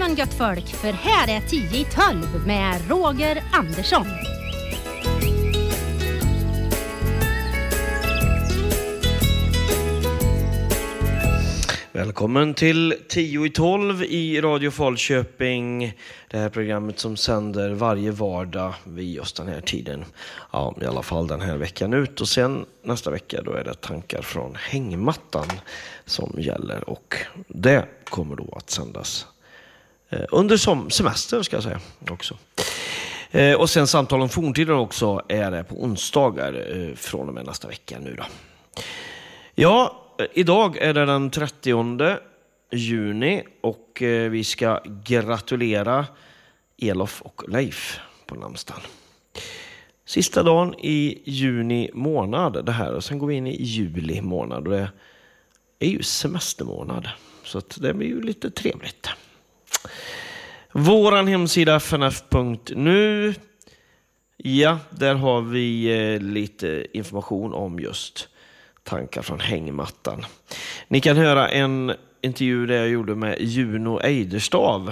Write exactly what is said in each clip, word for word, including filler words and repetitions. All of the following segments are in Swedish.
Välkommen gött folk, för här är tio i tolv med Roger Andersson. Välkommen till tio i tolv i Radio Falköping. Det här programmet som sänder varje vardag vid just den här tiden. Ja, i alla fall den här veckan ut. Och sen nästa vecka då är det tankar från hängmattan som gäller. Och det kommer då att sändas eh, under som semester ska jag säga också. Eh, och sen samtal om forntider också är det på onsdagar eh, från och med nästa vecka nu då. Ja, idag är det den trettionde juni och vi ska gratulera Elof och Leif på namnsdagen. Sista dagen i juni månad det här och sen går vi in i juli månad och det är ju semestermånad så att det blir ju lite trevligt. Våran hemsida f n f punkt n u. Ja, där har vi lite information om just tankar från hängmattan. Ni kan höra en intervju där jag gjorde med Juno Eiderstav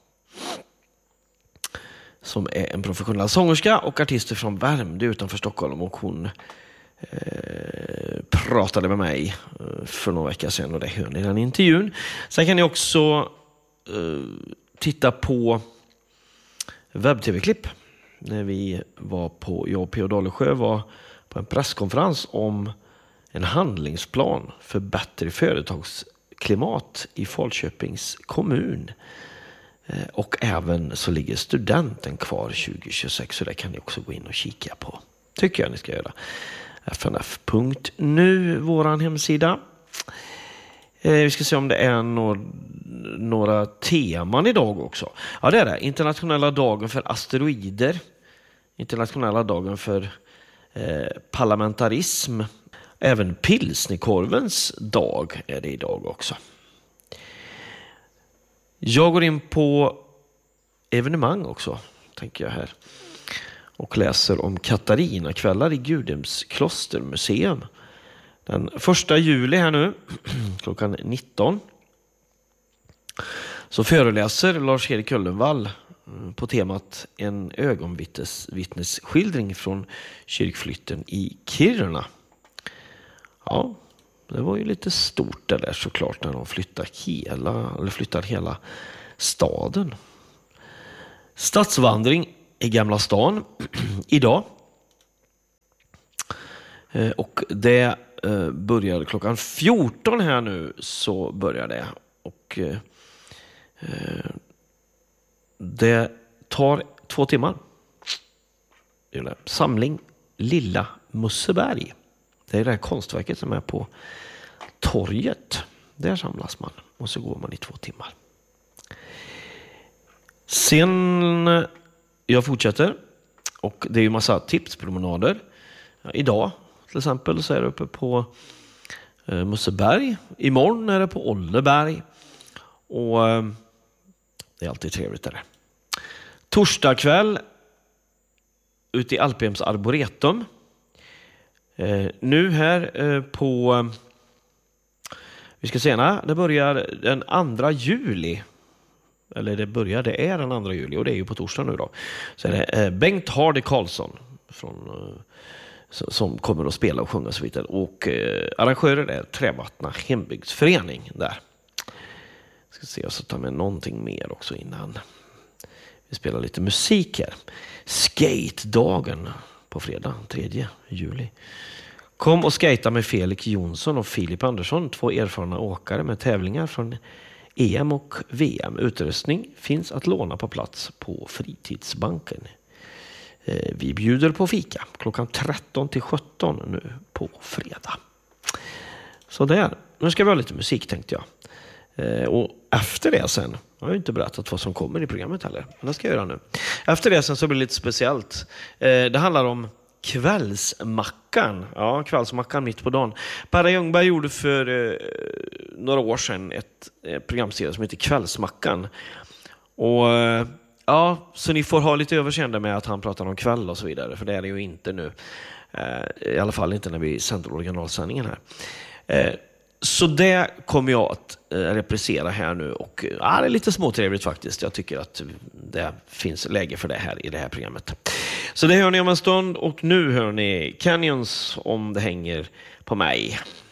som är en professionell sångerska och artist från Värmdö utanför Stockholm och hon eh, pratade med mig för några veckor sedan och det hör ni i den intervjun. Sen kan ni också eh, titta på webb-tv-klipp när vi var på, jag och P O Dalesjö var på en presskonferens om en handlingsplan för bättre företagsklimat i Falköpings kommun. Och även så ligger studenten kvar tjugo tjugosex så det kan ni också gå in och kika på. Tycker jag ni ska göra. f n f punkt n u, våran hemsida. Vi ska se om det är några, några teman idag också. Ja, det är det. Internationella dagen för asteroider. Internationella dagen för eh, parlamentarism. Även pilsnerkorvens dag är det idag också. Jag går in på evenemang också, tänker jag här. Och läser om Katarina-kvällar i Gudhems klostermuseum. Den första juli här nu, klockan nitton. Så föreläser Lars-Erik Köllenvall på temat en ögonvittnesskildring från kyrkflytten i Kiruna. Ja, det var ju lite stort det där såklart när de flyttar hela, eller flyttar hela staden. Stadsvandring i Gamla stan idag. Och det börjar klockan fjorton här nu så börjar det. Och det tar två timmar. Samling Lilla Musseberg. Det är det här konstverket som är på torget. Där samlas man och så går man i två timmar. Sen jag fortsätter och det är ju massa tipspromenader. Idag till exempel så är det uppe på eh, Musseberg. Imorgon är det på Olleberg. Och eh, det är alltid trevligt där. Torsdag kväll ute i Alphems Arboretum. Eh, nu här eh, på eh, vi ska se när det börjar den andra juli. Eller det börjar, det är den andra juli och det är ju på torsdag nu då. Så är det eh, Bengt Hardy Karlsson från, eh, som kommer att spela och sjunga och så vidare. Och eh, arrangörer är Trävattna hembygdsförening där. Jag ska se så tar med någonting mer också innan vi spelar lite musik här. Skate-dagen på fredag, tredje juli. Kom och skata med Felix Jonsson och Filip Andersson, två erfarna åkare med tävlingar från E M och V M. Utrustning finns att låna på plats på Fritidsbanken. Vi bjuder på fika klockan tretton till sjutton nu på fredag. Så där, nu ska vi ha lite musik tänkte jag. Och efter det sen, jag har ju inte berättat vad som kommer i programmet heller, men det ska jag göra nu. Efter det sen så blir det lite speciellt. Det handlar om kvällsmackan. Ja, kvällsmackan mitt på dagen. Per Ljungberg gjorde för eh, några år sedan ett eh, programserie som heter Kvällsmackan. Och eh, ja, så ni får ha lite överseende med att han pratar om kväll och så vidare, för det är det ju inte nu. Eh, I alla fall inte när vi sänder originalsändningen här. Eh, Så det kommer jag att eh, reprisera här nu. Och ja, det är lite småtrevligt faktiskt. Jag tycker att det finns läge för det här i det här programmet. Så det hör ni om en stund. Och nu hör ni Canyons om det hänger på mig.